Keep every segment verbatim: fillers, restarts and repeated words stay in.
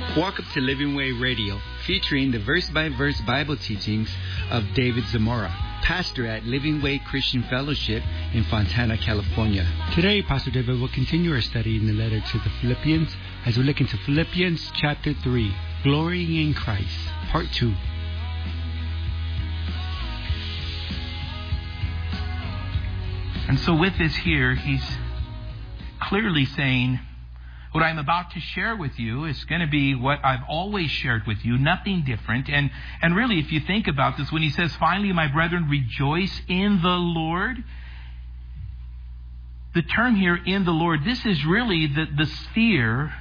Welcome to Living Way Radio, featuring the verse-by-verse Bible teachings of David Zamora, pastor at Living Way Christian Fellowship in Fontana, California. Today, Pastor David will continue our study in the letter to the Philippians as we look into Philippians chapter three, Glorying in Christ, part two. And so with this here, he's clearly saying, what I'm about to share with you is going to be what I've always shared with you, nothing different. And and really, if you think about this, when he says, finally, my brethren, rejoice in the Lord, the term here, in the Lord, this is really the, the sphere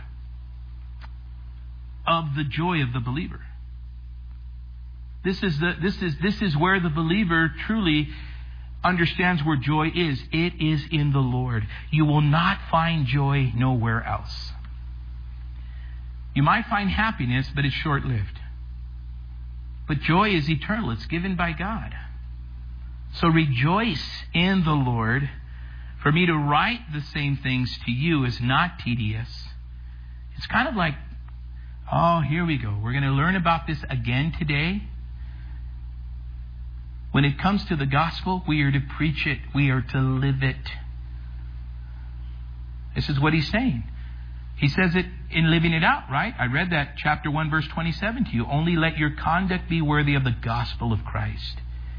of the joy of the believer. This is the this is this is where the believer truly understands where joy is. It is in the Lord. You will not find joy nowhere else. You might find happiness, but it's short-lived. But joy is eternal. It's given by God. So rejoice in the Lord. For me to write the same things to you is not tedious. It's kind of like, oh, here we go. We're going to learn about this again today. When it comes to the gospel, we are to preach it. We are to live it. This is what he's saying. He says it in living it out, right? I read that chapter one, verse twenty-seven to you. Only let your conduct be worthy of the gospel of Christ.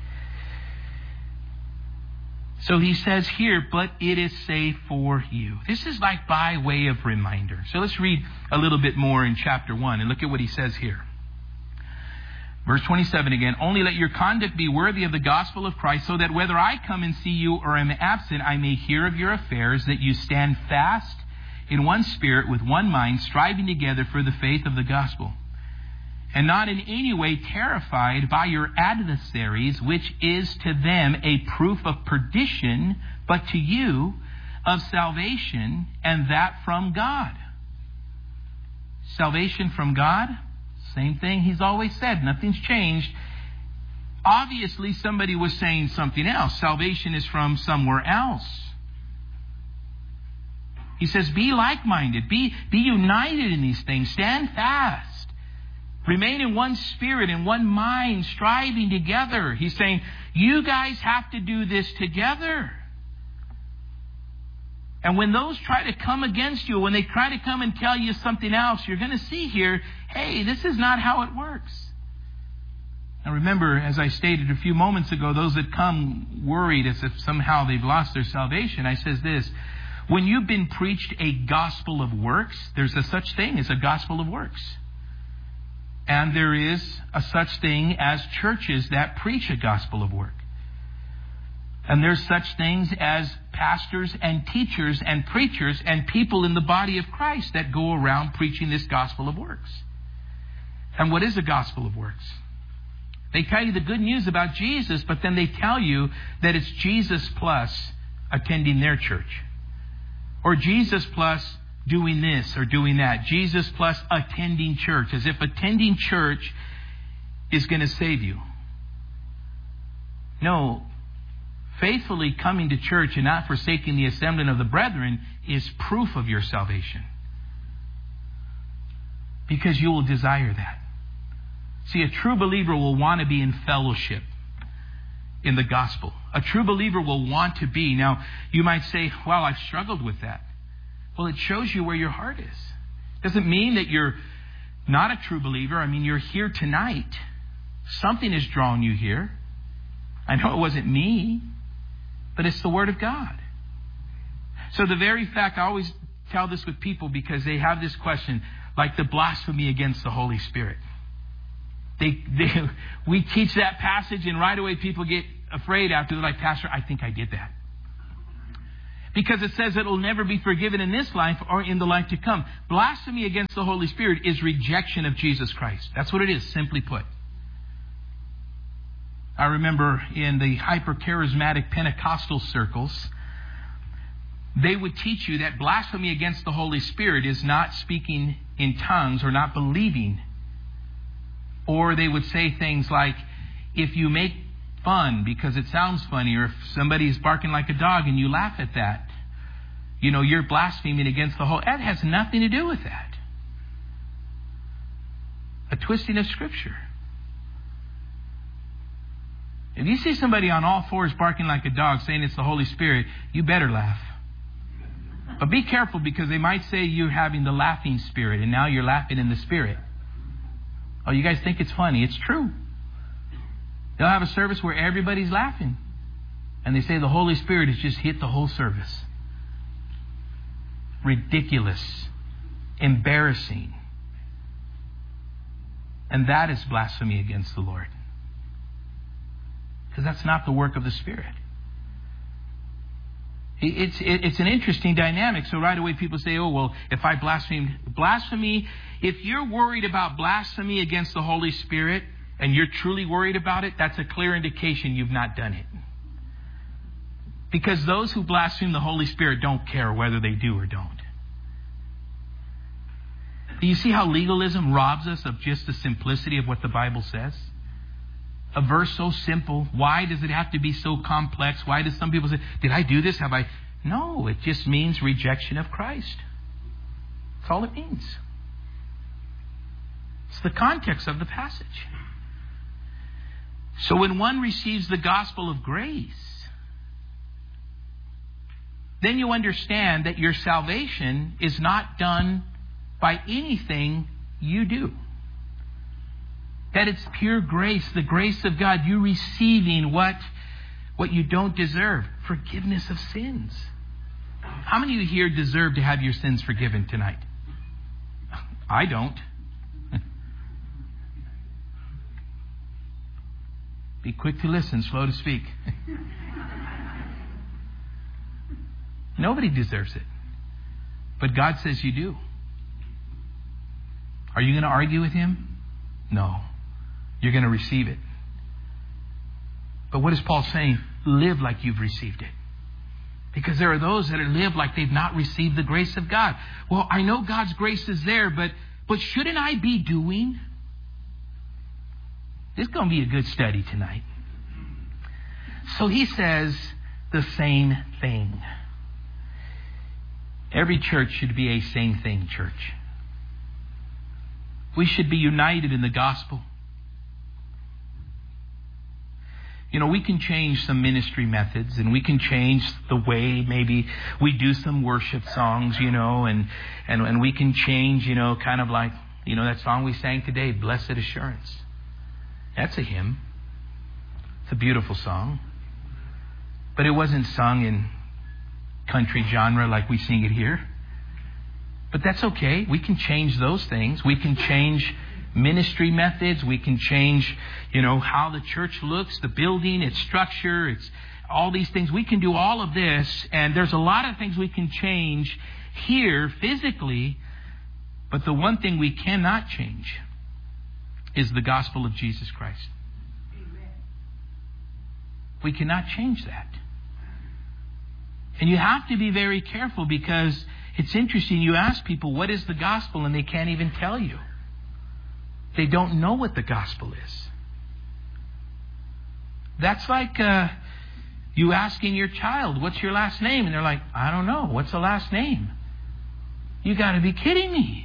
So he says here, but it is safe for you. This is like by way of reminder. So let's read a little bit more in chapter one and look at what he says here. Verse twenty-seven again, only let your conduct be worthy of the gospel of Christ, so that whether I come and see you or am absent, I may hear of your affairs, that you stand fast in one spirit with one mind, striving together for the faith of the gospel, and not in any way terrified by your adversaries, which is to them a proof of perdition, but to you of salvation, and that from God. Salvation from God? Same thing he's always said. Nothing's changed. Obviously, somebody was saying something else. Salvation is from somewhere else. He says, be like-minded. Be, be united in these things. Stand fast. Remain in one spirit, in one mind, striving together. He's saying, you guys have to do this together. And when those try to come against you, when they try to come and tell you something else, you're going to see here, hey, this is not how it works. Now remember, as I stated a few moments ago, those that come worried as if somehow they've lost their salvation, I says this, when you've been preached a gospel of works, there's a such thing as a gospel of works. And there is a such thing as churches that preach a gospel of work. And there's such things as pastors and teachers and preachers and people in the body of Christ that go around preaching this gospel of works. And what is a gospel of works? They tell you the good news about Jesus, but then they tell you that it's Jesus plus attending their church. Or Jesus plus doing this or doing that. Jesus plus attending church. As if attending church is going to save you. No. Faithfully coming to church and not forsaking the assembling of the brethren is proof of your salvation. Because you will desire that. See, a true believer will want to be in fellowship in the gospel. A true believer will want to be. Now, you might say, well, I've struggled with that. Well, it shows you where your heart is. Doesn't mean that you're not a true believer. I mean, you're here tonight. Something has drawn you here. I know it wasn't me. But it's the Word of God. So the very fact, I always tell this with people because they have this question, like the blasphemy against the Holy Spirit. They, they, we teach that passage and right away people get afraid after. They're like, Pastor, I think I did that. Because it says it will never be forgiven in this life or in the life to come. Blasphemy against the Holy Spirit is rejection of Jesus Christ. That's what it is, simply put. I remember in the hyper-charismatic Pentecostal circles, they would teach you that blasphemy against the Holy Spirit is not speaking in tongues or not believing. Or they would say things like, if you make fun because it sounds funny, or if somebody's barking like a dog and you laugh at that, you know, you're blaspheming against the whole. That has nothing to do with that. twisting of Scripture. If you see somebody on all fours barking like a dog saying it's the Holy Spirit, you better laugh. But be careful, because they might say you're having the laughing spirit and now you're laughing in the Spirit. Oh, you guys think it's funny? It's true. They'll have a service where everybody's laughing. And they say the Holy Spirit has just hit the whole service. Ridiculous. Embarrassing. And that is blasphemy against the Lord. Because that's not the work of the Spirit. It's, it's an interesting dynamic. So right away people say, oh, well, if I blaspheme, blasphemy, if you're worried about blasphemy against the Holy Spirit and you're truly worried about it, that's a clear indication you've not done it. Because those who blaspheme the Holy Spirit don't care whether they do or don't. Do you see how legalism robs us of just the simplicity of what the Bible says? A verse so simple, why does it have to be so complex? Why do some people say, did I do this? Have I? No, it just means rejection of Christ. That's all it means. It's the context of the passage. So when one receives the gospel of grace, then you understand that your salvation is not done by anything you do. That it's pure grace, the grace of God. You receiving what, what you don't deserve. Forgiveness of sins. How many of you here deserve to have your sins forgiven tonight? I don't. Be quick to listen, slow to speak. Nobody deserves it. But God says you do. Are you going to argue with Him? No. You're going to receive it. But what is Paul saying? Live like you've received it. Because there are those that live like they've not received the grace of God. Well, I know God's grace is there, but, but shouldn't I be doing? This is going to be a good study tonight. So he says the same thing. Every church should be a same thing church. We should be united in the gospel. You know, we can change some ministry methods, and we can change the way maybe we do some worship songs, you know, and, and, and we can change, you know, kind of like, you know, that song we sang today, Blessed Assurance. That's a hymn. It's a beautiful song. But it wasn't sung in country genre like we sing it here. But that's okay. We can change those things. We can change ministry methods. We can change, you know, how the church looks, the building, its structure, its all these things. We can do all of this, and there's a lot of things we can change here physically, but the one thing we cannot change is the gospel of Jesus Christ. Amen. We cannot change that. And you have to be very careful, because it's interesting. You ask people, what is the gospel? And they can't even tell you. They don't know what the gospel is. That's like uh, you asking your child, what's your last name? And they're like, I don't know. What's the last name? You got to be kidding me.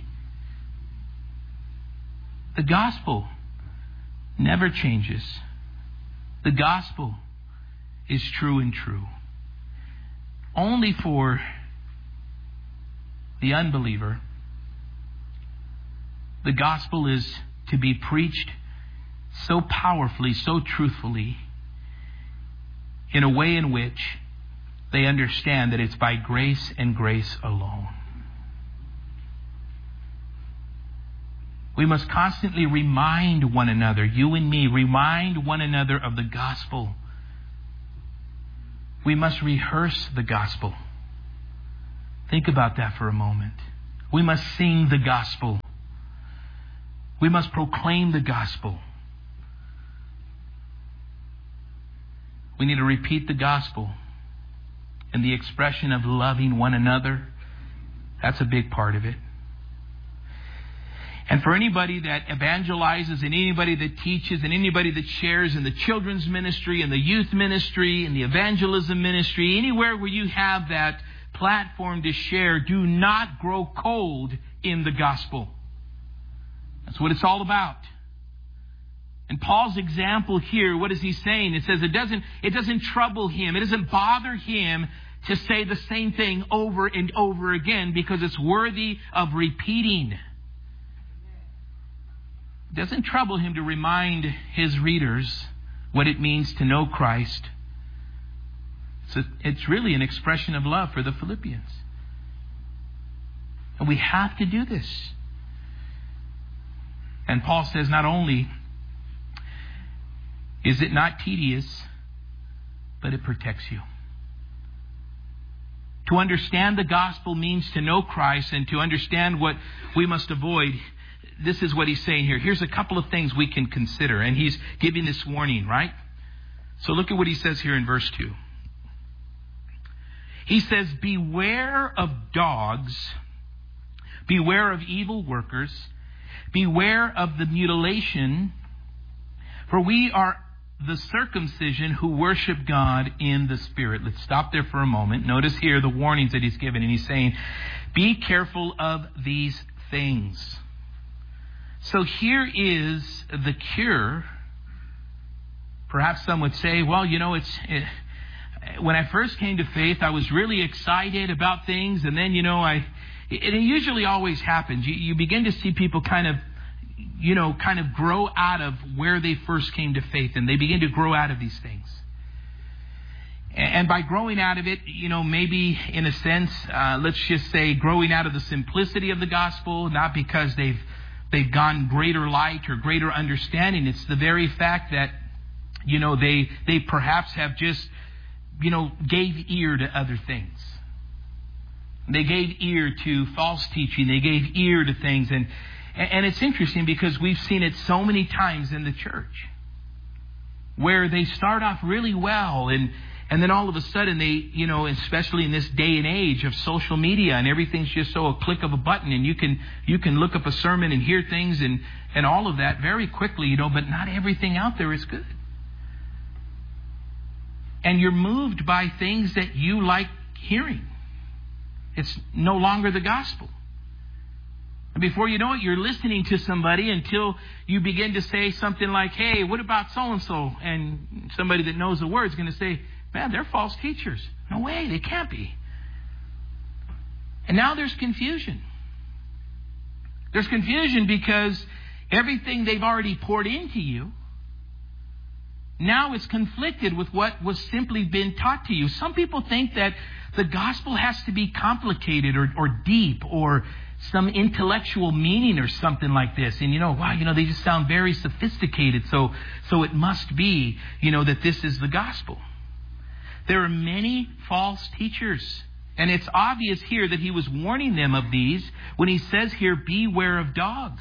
The gospel never changes. The gospel is true and true. Only for the unbeliever, the gospel is to be preached so powerfully, so truthfully, in a way in which they understand that it's by grace and grace alone. We must constantly remind one another, you and me, remind one another of the gospel. We must rehearse the gospel. Think about that for a moment. We must sing the gospel. We must proclaim the gospel. We need to repeat the gospel. And the expression of loving one another, that's a big part of it. And for anybody that evangelizes, and anybody that teaches, and anybody that shares in the children's ministry, and the youth ministry, and the evangelism ministry, anywhere where you have that platform to share, do not grow cold in the gospel. That's what it's all about. And Paul's example here, what is he saying? It says it doesn't, it doesn't trouble him. It doesn't bother him to say the same thing over and over again because it's worthy of repeating. It doesn't trouble him to remind his readers what it means to know Christ. So it's really an expression of love for the Philippians. And we have to do this. And Paul says not only is it not tedious, but it protects you. To understand the gospel means to know Christ, and to understand what we must avoid. This is what he's saying here. Here's a couple of things we can consider. And he's giving this warning, right? So look at what he says here in verse two. He says, beware of dogs, beware of evil workers, beware of the mutilation, for we are the circumcision who worship God in the Spirit. Let's stop there for a moment. Notice here the warnings that he's given. And he's saying, be careful of these things. So here is the cure. Perhaps some would say, well, you know, it's it, when I first came to faith, I was really excited about things. And then, you know, I it, it usually always happens. You, you begin to see people kind of you know, kind of grow out of where they first came to faith, and they begin to grow out of these things. And by growing out of it, you know, maybe in a sense, uh, let's just say growing out of the simplicity of the gospel, not because they've they've gone greater light or greater understanding. It's the very fact that, you know, they they perhaps have just, you know, gave ear to other things. They gave ear to false teaching. They gave ear to things. And And it's interesting because we've seen it so many times in the church where they start off really well, and, and then all of a sudden they, you know, especially in this day and age of social media, and everything's just so a click of a button, and you can you can look up a sermon and hear things and, and all of that very quickly, you know, but not everything out there is good. And you're moved by things that you like hearing. It's no longer the gospel. And before you know it, you're listening to somebody until you begin to say something like, hey, what about so-and-so? And somebody that knows the word is going to say, man, they're false teachers. No way, they can't be. And now there's confusion. There's confusion because everything they've already poured into you, now it's conflicted with what was simply been taught to you. Some people think that the gospel has to be complicated or, or deep or some intellectual meaning or something like this. And, you know, wow, you know, they just sound very sophisticated. So, so it must be, you know, that this is the gospel. There are many false teachers. And it's obvious here that he was warning them of these when he says here, beware of dogs.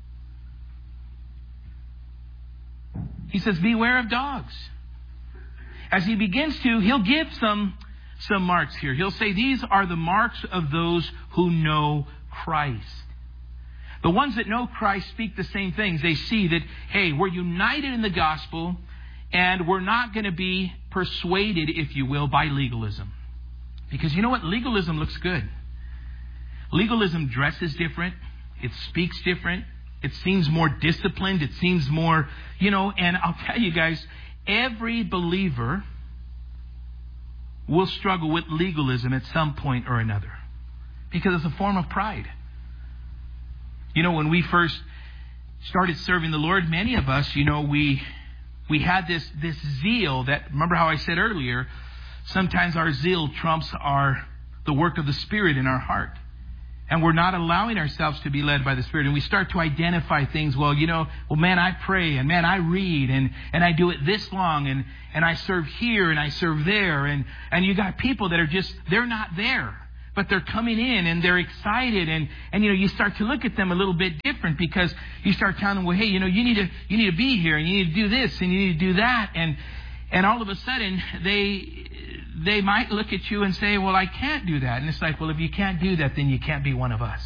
He says, beware of dogs. As he begins to, he'll give some, some marks here. He'll say, these are the marks of those who know Christ. The ones that know Christ speak the same things. They see that, hey, we're united in the gospel, and we're not going to be persuaded, if you will, by legalism. Because you know what? Legalism looks good. Legalism dresses different. It speaks different. It seems more disciplined. It seems more, you know, and I'll tell you guys, every believer will struggle with legalism at some point or another. Because it's a form of pride. You know, when we first started serving the Lord, many of us, you know, we we had this this zeal that, remember how I said earlier, sometimes our zeal trumps our the work of the Spirit in our heart. And we're not allowing ourselves to be led by the Spirit. And we start to identify things, well, you know, well, man, I pray, and man, I read, and, and I do it this long, and, and I serve here, and I serve there. And, and you got people that are just, they're not there. But they're coming in and they're excited, and, and you know, you start to look at them a little bit different because you start telling them, well, hey, you know, you need to you need to be here, and you need to do this, and you need to do that, and and all of a sudden they they might look at you and say, well, I can't do that. And it's like, well, if you can't do that, then you can't be one of us.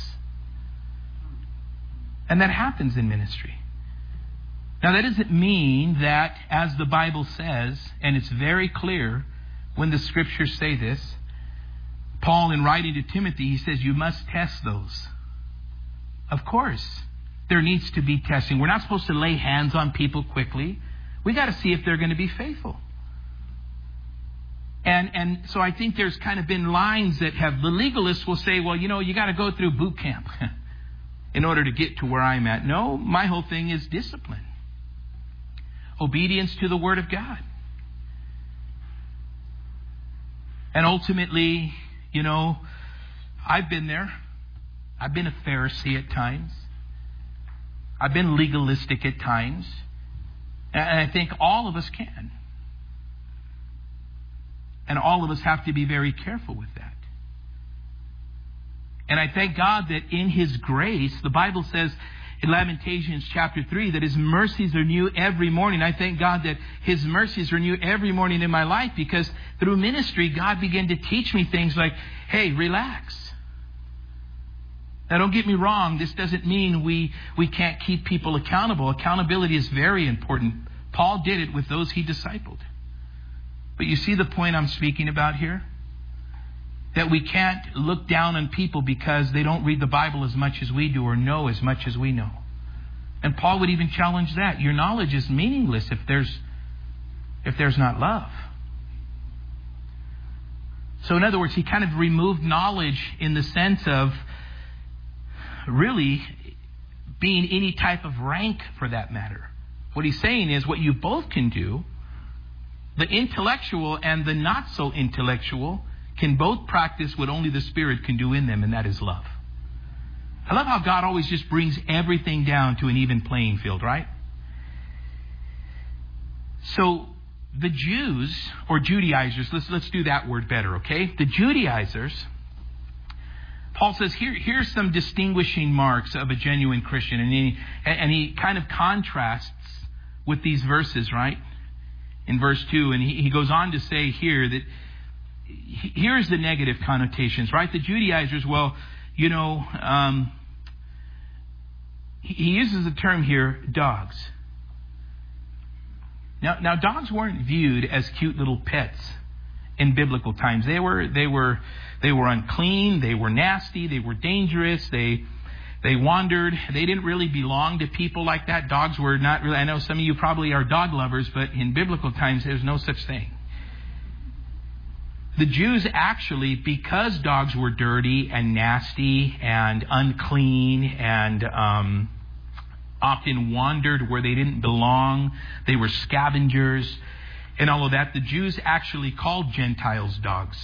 And that happens in ministry. Now, that doesn't mean that, as the Bible says, and it's very clear when the Scriptures say this, Paul, in writing to Timothy, he says, you must test those. Of course. there needs to be testing. We're not supposed to lay hands on people quickly. We got to see if they're going to be faithful. And and so I think there's kind of been lines that have, the legalists will say, well, you know, you got to go through boot camp in order to get to where I'm at. No, my whole thing is discipline. Obedience to the Word of God. And ultimately, you know, I've been there. I've been a Pharisee at times. I've been legalistic at times. And I think all of us can. And all of us have to be very careful with that. And I thank God that in His grace, the Bible says in Lamentations chapter three that His mercies are new every morning. I thank God that His mercies are new every morning in my life, because through ministry, God began to teach me things like, hey, relax. Now, don't get me wrong. This doesn't mean we, we can't keep people accountable. Accountability is very important. Paul did it with those he discipled. But you see the point I'm speaking about here? That we can't look down on people because they don't read the Bible as much as we do or know as much as we know. And Paul would even challenge that. Your knowledge is meaningless if there's if there's not love. So in other words, he kind of removed knowledge in the sense of really being any type of rank for that matter. What he's saying is what you both can do, the intellectual and the not so intellectual can both practice what only the Spirit can do in them, and that is love. I love how God always just brings everything down to an even playing field, right? So the Jews, or Judaizers, let's let's do that word better, okay? The Judaizers, Paul says, here, here's some distinguishing marks of a genuine Christian. And he, and he kind of contrasts with these verses, right? In verse two, and he, he goes on to say here that here's the negative connotations, right? The Judaizers, well, you know, um, he, he uses the term here, dogs. Now, now, dogs weren't viewed as cute little pets in biblical times. They were, they were, they were unclean. They were nasty. They were dangerous. They, they wandered. They didn't really belong to people like that. Dogs were not really. I know some of you probably are dog lovers, but in biblical times, there's no such thing. The Jews actually, because dogs were dirty and nasty and unclean and um, often wandered where they didn't belong, they were scavengers and all of that, the Jews actually called Gentiles dogs.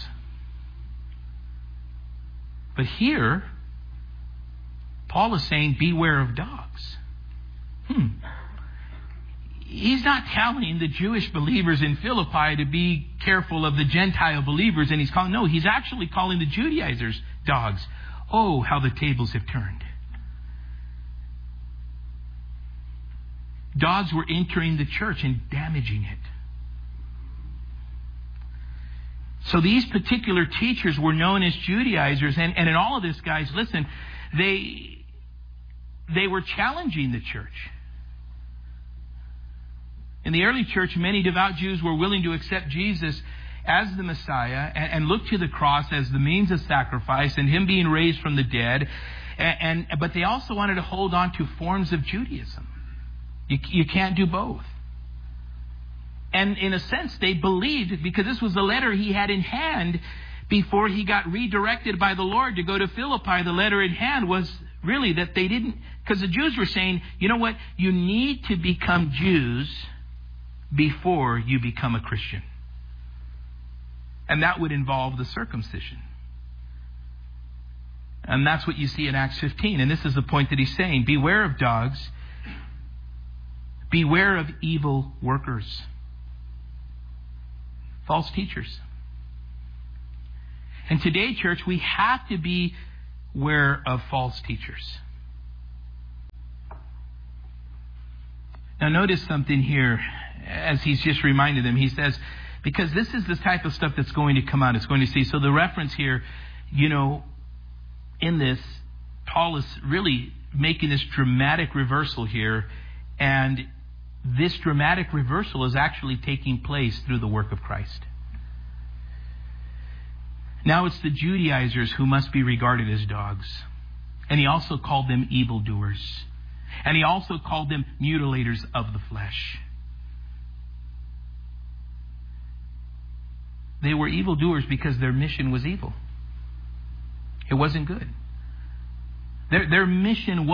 But here, Paul is saying, beware of dogs. Hmm. He's not telling the Jewish believers in Philippi to be careful of the Gentile believers, and he's calling, no, he's actually calling the Judaizers dogs. Oh, how the tables have turned. Dogs were entering the church and damaging it. So these particular teachers were known as Judaizers, and, and in all of this, guys, listen, they they were challenging the church. In the early church, many devout Jews were willing to accept Jesus as the Messiah and, and look to the cross as the means of sacrifice and Him being raised from the dead. And, and but they also wanted to hold on to forms of Judaism. You, you can't do both. And in a sense, they believed, because this was the letter he had in hand before he got redirected by the Lord to go to Philippi. The letter in hand was really that they didn't, because the Jews were saying, you know what, you need to become Jews before you become a Christian. And that would involve the circumcision. And that's what you see in Acts fifteen. And this is the point that he's saying. Beware of dogs. Beware of evil workers. False teachers. And today, church, we have to be aware of false teachers. Now notice something here as he's just reminded them. He says, because this is the type of stuff that's going to come out. It's going to see. So the reference here, you know, in this, Paul is really making this dramatic reversal here. And this dramatic reversal is actually taking place through the work of Christ. Now it's the Judaizers who must be regarded as dogs. And he also called them evildoers. And he also called them mutilators of the flesh. They were evildoers because their mission was evil. It wasn't good. Their, their mission was